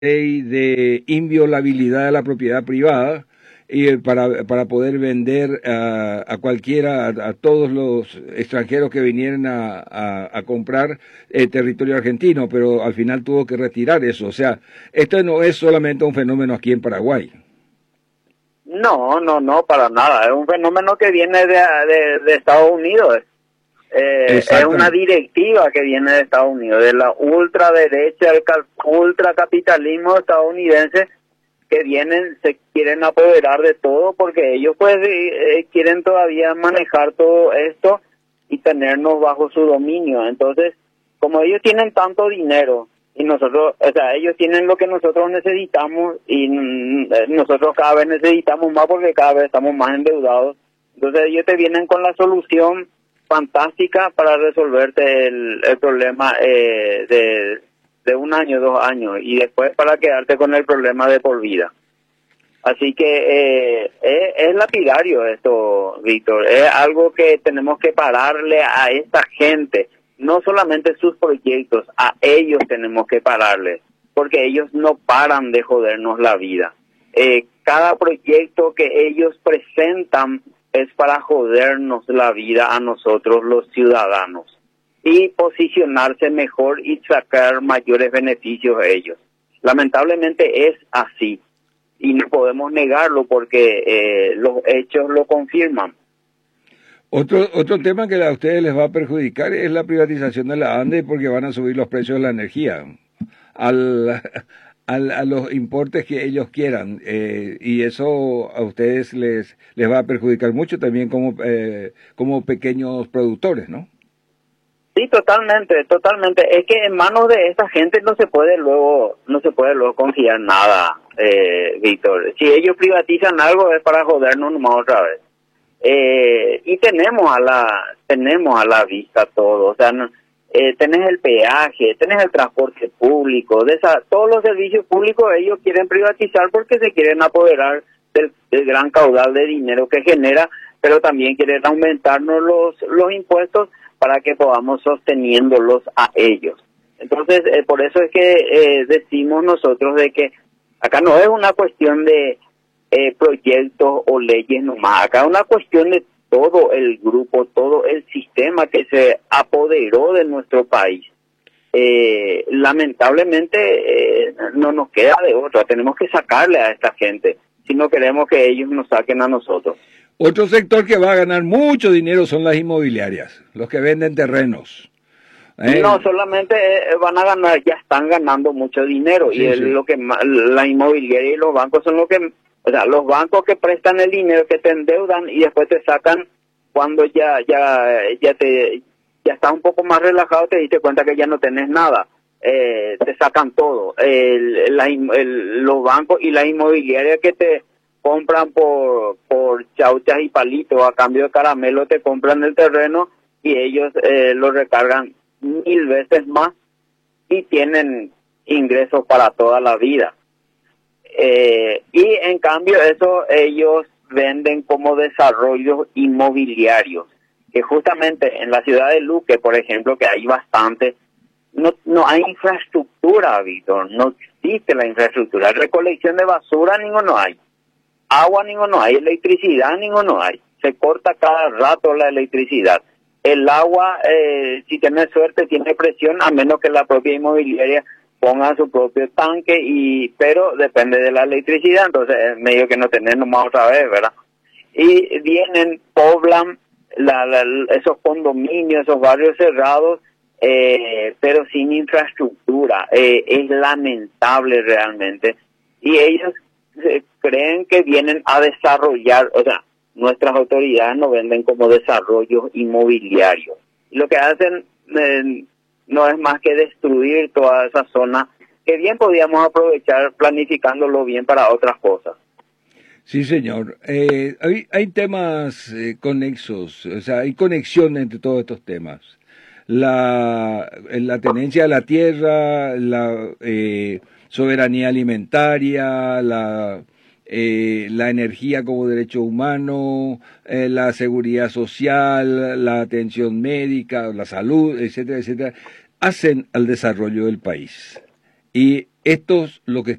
ley de inviolabilidad de la propiedad privada y para poder vender a cualquiera, a todos los extranjeros que vinieran a comprar territorio argentino, pero al final tuvo que retirar eso. O sea, esto no es solamente un fenómeno aquí en Paraguay. No, no, no, para nada. Es un fenómeno que viene de Estados Unidos. Es una directiva que viene de Estados Unidos, de la ultraderecha, el ultracapitalismo estadounidense, que se quieren apoderar de todo porque ellos pues quieren todavía manejar todo esto y tenernos bajo su dominio. Entonces, como ellos tienen tanto dinero y nosotros, o sea, ellos tienen lo que nosotros necesitamos y nosotros cada vez necesitamos más porque cada vez estamos más endeudados. Entonces ellos te vienen con la solución fantástica para resolverte el problema de 1 año, 2 años, y después para quedarte con el problema de por vida. Así que es lapidario esto, Víctor. Es algo que tenemos que pararle a esta gente, no solamente sus proyectos, a ellos tenemos que pararle, porque ellos no paran de jodernos la vida. Cada proyecto que ellos presentan es para jodernos la vida a nosotros los ciudadanos y posicionarse mejor y sacar mayores beneficios a ellos. Lamentablemente es así y no podemos negarlo porque los hechos lo confirman. Otro tema que a ustedes les va a perjudicar es la privatización de la ANDE, porque van a subir los precios de la energía a los importes que ellos quieran, y eso a ustedes les va a perjudicar mucho también como pequeños productores, ¿no? Sí, totalmente, totalmente. Es que en manos de esta gente no se puede luego confiar nada, Víctor. Si ellos privatizan algo es para jodernos nomás otra vez. Y tenemos a la vista todo, o sea, tenés el peaje, tenés el transporte público, todos los servicios públicos ellos quieren privatizar porque se quieren apoderar del gran caudal de dinero que genera, pero también quieren aumentarnos los impuestos para que podamos sosteniéndolos a ellos. Entonces, por eso es que decimos nosotros de que acá no es una cuestión de proyectos o leyes nomás, acá es una cuestión de todo el grupo, todo el sistema que se apoderó de nuestro país. Lamentablemente no nos queda de otra, tenemos que sacarle a esta gente si no queremos que ellos nos saquen a nosotros. Otro sector que va a ganar mucho dinero son las inmobiliarias, los que venden terrenos. No solamente van a ganar, ya están ganando mucho dinero, sí, y sí. Lo que la inmobiliaria y los bancos son o sea, los bancos que prestan el dinero, que te endeudan y después te sacan cuando ya estás un poco más relajado, te diste cuenta que ya no tenés nada, te sacan todo. Los bancos y las inmobiliarias que te compran por chauchas y palitos a cambio de caramelo, te compran el terreno y ellos lo recargan 1000 veces más y tienen ingresos para toda la vida. Y en cambio eso ellos venden como desarrollos inmobiliarios, que justamente en la ciudad de Luque, por ejemplo, que hay bastante, no hay infraestructura, Víctor, no existe la infraestructura, recolección de basura ninguno hay, agua ninguno hay, electricidad ninguno hay, se corta cada rato la electricidad, el agua, si tiene suerte, tiene presión, a menos que la propia inmobiliaria ponga su propio tanque, pero depende de la electricidad, entonces es medio que no tenemos nomás otra vez, ¿verdad? Y vienen, poblan esos condominios, esos barrios cerrados, pero sin infraestructura. Es lamentable realmente. Y ellos creen que vienen a desarrollar, o sea, nuestras autoridades nos venden como desarrollos inmobiliarios. Y lo que hacen no es más que destruir toda esa zona que bien podíamos aprovechar planificándolo bien para otras cosas. Sí, señor. Hay temas conexos, o sea, hay conexión entre todos estos temas. La tenencia de la tierra, la soberanía alimentaria, la energía como derecho humano, la seguridad social, la atención médica, la salud, etcétera, etcétera, hacen al desarrollo del país. Y Esto es lo que